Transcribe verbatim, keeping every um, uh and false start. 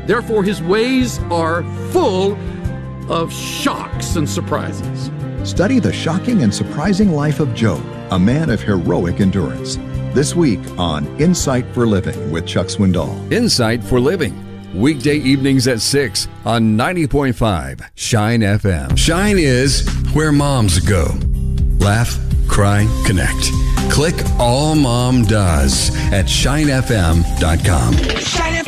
Therefore, his ways are full of shocks and surprises. Study the shocking and surprising life of Job, a man of heroic endurance. This week on Insight for Living with Chuck Swindoll. Insight for Living, weekday evenings at six on ninety point five Shine F M. Shine is where moms go. Laugh, cry, connect. Click All Mom Does at shine f m dot com.